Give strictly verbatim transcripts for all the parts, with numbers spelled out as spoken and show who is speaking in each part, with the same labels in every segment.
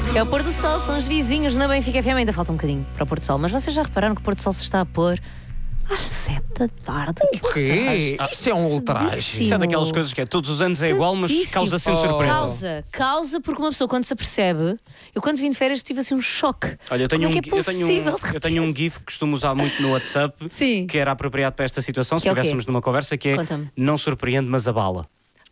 Speaker 1: É o pôr do sol, são os vizinhos na Benfica F M. Ainda falta um bocadinho para o pôr do sol, mas vocês já repararam que o pôr do sol se está a pôr às sete da tarde?
Speaker 2: O quê? Ah, isso é um ultraje.
Speaker 3: Isso é daquelas coisas que é todos os anos é igual, mas causa sempre
Speaker 2: Oh.
Speaker 3: surpresa.
Speaker 1: Causa, causa porque uma pessoa quando se apercebe, eu quando vim de férias tive assim um choque.
Speaker 3: Olha, eu tenho,
Speaker 1: Como
Speaker 3: um,
Speaker 1: é que é
Speaker 3: eu, tenho
Speaker 1: possível,
Speaker 3: um,
Speaker 1: de
Speaker 3: eu tenho um GIF que costumo usar muito no WhatsApp,
Speaker 1: Sim.
Speaker 3: que era apropriado para esta situação, se
Speaker 1: Que é o quê?
Speaker 3: estivéssemos numa conversa, que é
Speaker 1: Conta-me.
Speaker 3: não surpreende, mas abala.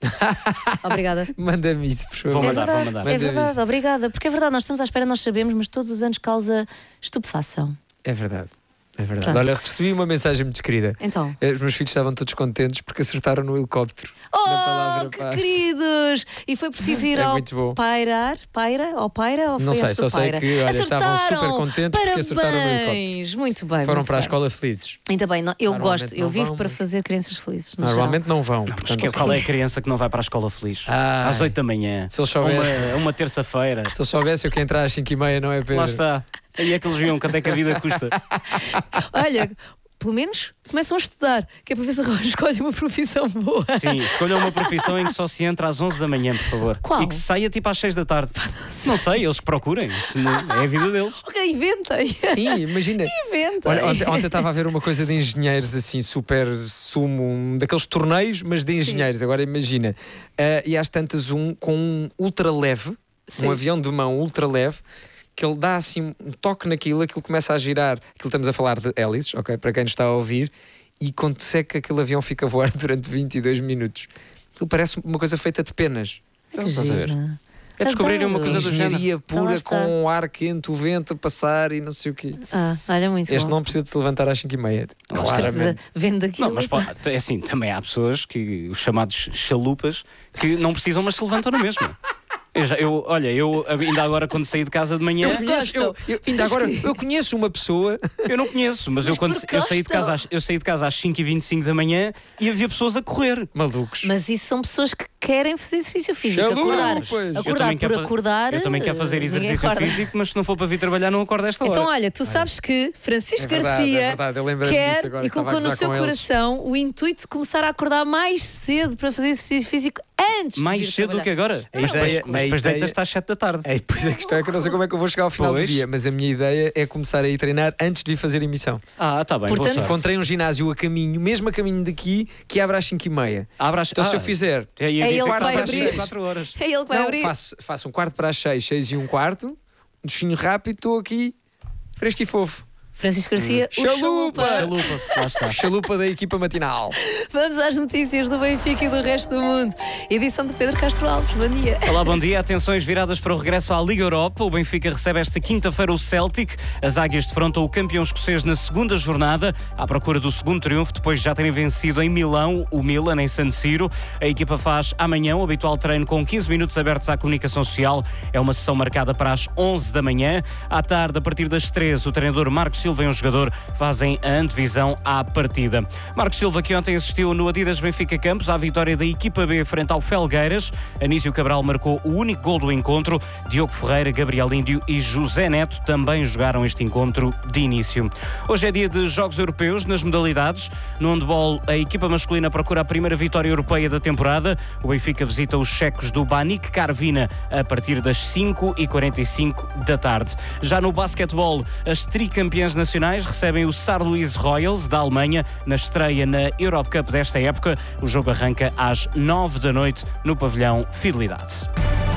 Speaker 1: Obrigada.
Speaker 2: Manda-me isso, por favor.
Speaker 3: Vou
Speaker 1: É
Speaker 3: mandar,
Speaker 1: verdade,
Speaker 3: vou mandar.
Speaker 1: é
Speaker 2: Manda
Speaker 1: verdade,
Speaker 2: isso.
Speaker 1: obrigada. Porque é verdade, nós estamos à espera, nós sabemos, mas todos os anos causa estupefação.
Speaker 2: É verdade. É verdade.
Speaker 1: Pronto.
Speaker 2: Olha, recebi uma mensagem muito querida.
Speaker 1: Então.
Speaker 2: Eh, Os meus filhos estavam todos contentes porque acertaram no helicóptero. na
Speaker 1: Oh,
Speaker 2: palavra
Speaker 1: que
Speaker 2: passe.
Speaker 1: queridos! E foi preciso ir
Speaker 2: É
Speaker 1: ao
Speaker 2: muito bom.
Speaker 1: pairar, paira, ao paira ou
Speaker 2: Não
Speaker 1: foi
Speaker 2: sei,
Speaker 1: ao
Speaker 2: só sei
Speaker 1: Paira?
Speaker 2: que, olha, estavam
Speaker 1: Acertaram!
Speaker 2: super contentes porque acertaram no
Speaker 1: Parabéns! Muito bem.
Speaker 2: Foram
Speaker 1: muito
Speaker 2: para a
Speaker 1: bem.
Speaker 2: escola felizes.
Speaker 1: Ainda bem, não- eu
Speaker 2: Normalmente
Speaker 1: gosto, eu
Speaker 2: não
Speaker 1: vivo
Speaker 2: vão,
Speaker 1: para
Speaker 2: mas-
Speaker 1: fazer crianças felizes. no
Speaker 2: Normalmente não vão.
Speaker 3: Mas
Speaker 2: portanto,
Speaker 3: que- qual é a criança que não vai para a escola feliz?
Speaker 2: Ai.
Speaker 3: Às oito da manhã.
Speaker 2: Se eles soubessem.
Speaker 3: Uma, uma terça-feira.
Speaker 2: Se eles soubessem o que entrar às cinco e meia, não é, Pedro?
Speaker 3: Lá está. Aí é que eles viam quanto é que a vida custa.
Speaker 1: geral. Olha, pelo menos começam a estudar, que é para ver se escolhe uma profissão boa.
Speaker 3: Sim, escolha uma profissão em que só se entra às onze da manhã, por favor.
Speaker 1: Qual?
Speaker 3: E que se saia tipo às seis da tarde. Não sei, eles que procurem. Isso não- é a vida deles.
Speaker 1: Ok, inventem.
Speaker 2: Sim, imagina.
Speaker 1: Inventem.
Speaker 2: Olha, ontem, ontem estava a ver uma coisa de engenheiros assim, super sumo, um daqueles torneios, mas de engenheiros. Agora imagina. Ah, e às tantas, um com um ultra leve,
Speaker 1: Sim.
Speaker 2: um avião de mão ultra leve, que ele dá assim um toque naquilo, aquilo começa a girar. Aquilo estamos a falar de hélices, ok? Para quem nos está a ouvir, e consegue que aquele avião fica a voar durante vinte e dois minutos. Aquilo parece uma coisa feita de penas. Então,
Speaker 1: Que
Speaker 2: estás a ver?
Speaker 1: giro.
Speaker 3: É descobrirem uma
Speaker 1: Adoro.
Speaker 3: coisa do género.
Speaker 2: Engenharia
Speaker 1: Então lá
Speaker 2: pura
Speaker 1: está.
Speaker 2: com o ar quente, o vento a passar e não sei o quê.
Speaker 1: Ah, olha, muito
Speaker 2: Este
Speaker 1: bom.
Speaker 2: não precisa de se levantar às cinco e meia.
Speaker 1: Com certeza,
Speaker 2: Claramente.
Speaker 1: vendo aquilo.
Speaker 3: Não, mas pá, é assim, também há pessoas que, os chamados chalupas, que não precisam, mas se levantam na mesma. Eu, já- eu, olha, eu ainda agora quando saí de casa de manhã,
Speaker 2: Eu conheço, eu, eu- ainda agora, eu conheço uma pessoa.
Speaker 3: eu não conheço, mas, eu, quando,
Speaker 1: porque
Speaker 3: eu, saí de
Speaker 1: gostam.
Speaker 3: casa às, eu saí de casa às cinco e vinte e cinco da manhã e havia pessoas a correr.
Speaker 2: Malucos.
Speaker 1: Mas isso são pessoas que querem fazer exercício físico.
Speaker 2: Chalupas.
Speaker 1: Acordar,
Speaker 2: Eu
Speaker 1: acordar
Speaker 3: também
Speaker 1: por
Speaker 3: quero fa-
Speaker 1: acordar.
Speaker 3: Eu também quero fazer
Speaker 1: eh, ninguém
Speaker 3: exercício
Speaker 1: acorda.
Speaker 3: físico, mas se não for para vir trabalhar, não acordo a esta hora.
Speaker 1: Então, olha, tu sabes que Francisco
Speaker 2: É verdade,
Speaker 1: Garcia
Speaker 2: é verdade, eu lembrei-me
Speaker 1: quer
Speaker 2: disso agora,
Speaker 1: e
Speaker 2: que estava a
Speaker 1: colocou no
Speaker 2: gozar
Speaker 1: seu
Speaker 2: com eles.
Speaker 1: coração o intuito de começar a acordar mais cedo para fazer exercício físico antes de
Speaker 3: Mais
Speaker 1: vir
Speaker 3: cedo do que
Speaker 1: trabalhar.
Speaker 3: agora.
Speaker 2: A
Speaker 3: Mas
Speaker 2: ideia-
Speaker 3: depois, mas
Speaker 2: a
Speaker 3: depois
Speaker 2: ideia-
Speaker 3: deitas-te às sete da tarde.
Speaker 2: É, pois a questão é que eu não sei como é que eu vou chegar ao final
Speaker 3: Pois.
Speaker 2: do dia, mas a minha ideia é começar a ir treinar antes de ir fazer emissão.
Speaker 3: Ah, está bem.
Speaker 1: Portanto,
Speaker 3: boa sorte.
Speaker 2: Encontrei um ginásio a caminho, mesmo a caminho daqui, que abre às cinco e meia.
Speaker 3: Abra as-
Speaker 2: Então se
Speaker 3: ah,
Speaker 2: eu fizer
Speaker 3: é, ia
Speaker 1: É
Speaker 3: dizer
Speaker 1: ele que
Speaker 3: que
Speaker 1: vai
Speaker 3: abra
Speaker 1: abrir.
Speaker 3: às quatro horas.
Speaker 1: É ele que vai
Speaker 2: não,
Speaker 1: abrir.
Speaker 2: faço, faço um quarto para as seis, seis e um quarto, um duchinho rápido, estou aqui, fresco e fofo.
Speaker 1: Francisco Garcia, o
Speaker 2: Chalupa.
Speaker 1: chalupa.
Speaker 3: Chalupa, lá está.
Speaker 2: Chalupa da equipa matinal.
Speaker 1: Vamos às notícias do Benfica e do resto do mundo. Edição de Pedro Castro Alves. Bom dia.
Speaker 3: Olá, bom dia. Atenções viradas para o regresso à Liga Europa. O Benfica recebe esta quinta-feira o Celtic. As águias defrontam o campeão escocês na segunda jornada, à procura do segundo triunfo, depois de já terem vencido em Milão o Milan, em San Siro. A equipa faz amanhã o habitual treino com quinze minutos abertos à comunicação social. É uma sessão marcada para as onze da manhã. À tarde, a partir das treze, o treinador Marco Silva e um jogador fazem a antevisão à partida. Marco Silva, que ontem assistiu no Adidas Benfica Campos à vitória da equipa B frente ao Felgueiras. Anísio Cabral marcou o único gol do encontro. Diogo Ferreira, Gabriel Índio e José Neto também jogaram este encontro de início. Hoje é dia de Jogos Europeus nas modalidades. No handball, a equipa masculina procura a primeira vitória europeia da temporada. O Benfica visita os checos do Banik Karvina a partir das cinco e quarenta e cinco da tarde. Já no basquetebol, as tricampeãs nacionais recebem o Saar Louis Royals da Alemanha na estreia na Europe Cup desta época. O jogo arranca às nove da noite no pavilhão Fidelidade.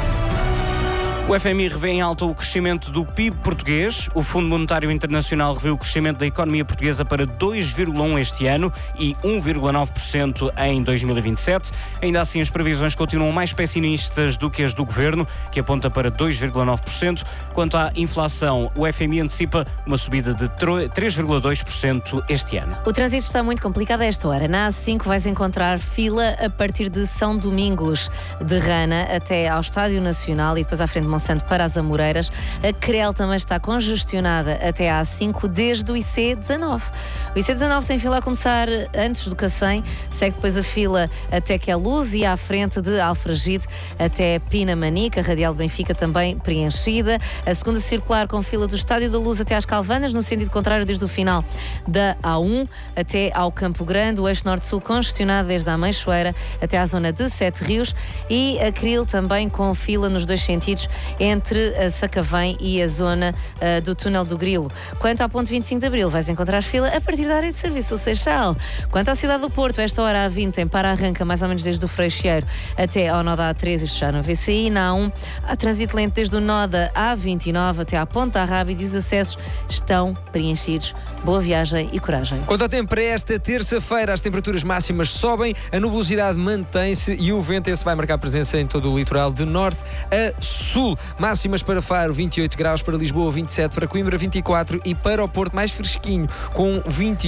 Speaker 3: O F M I revê em alta o crescimento do P I B português. O Fundo Monetário Internacional revê o crescimento da economia portuguesa para dois vírgula um por cento este ano e um vírgula nove por cento em dois mil e vinte e sete. Ainda assim, as previsões continuam mais pessimistas do que as do Governo, que aponta para dois vírgula nove por cento. Quanto à inflação, o F M I antecipa uma subida de três vírgula dois por cento este ano.
Speaker 1: O trânsito está muito complicado a esta hora. Na A cinco vais encontrar fila a partir de São Domingos de Rana até ao Estádio Nacional e depois à frente de Monsanto para as Amoreiras. A Crel também está congestionada até à A cinco desde o I C dezanove. O I C dezanove tem fila a começar antes do Cacém, segue depois a fila até que é Luz e à frente de Alfragide até Pinamanica, a Radial de Benfica também preenchida. A segunda circular com fila do Estádio da Luz até às Calvanas, no sentido contrário desde o final da A um até ao Campo Grande. O eixo norte-sul congestionado desde a Meixoeira até à zona de Sete Rios e a Cril também com fila nos dois sentidos entre a Sacavém e a zona uh, do Túnel do Grilo. Quanto ao ponto vinte e cinco de Abril, vais encontrar fila a partir da área de serviço, o Seixal. Quanto à cidade do Porto, esta hora A vinte em para-arranca, mais ou menos desde o Freixeiro até ao nó da A três, isto já no V C I. Na A um, há trânsito lento desde o nó da A vinte e nove até à Ponta Rábida e os acessos estão preenchidos. Boa viagem e coragem.
Speaker 2: Quanto ao tempo para esta terça-feira, as temperaturas máximas sobem, a nubosidade mantém-se e o vento esse vai marcar presença em todo o litoral de norte a sul. Máximas para Faro, vinte e oito graus, para Lisboa, vinte e sete, para Coimbra, vinte e quatro e para o Porto mais fresquinho, com vinte e um.